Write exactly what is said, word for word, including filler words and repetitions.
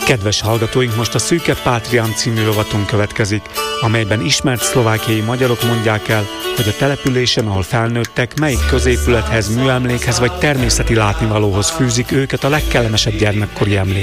Kedves hallgatóink, most a Szűke Pátrián című rovatunk következik, amelyben ismert szlovákiai magyarok mondják el, hogy a településen, ahol felnőttek, melyik középülethez, műemlékhez vagy természeti látnivalóhoz fűzik őket a legkellemesebb gyermekkori emlék.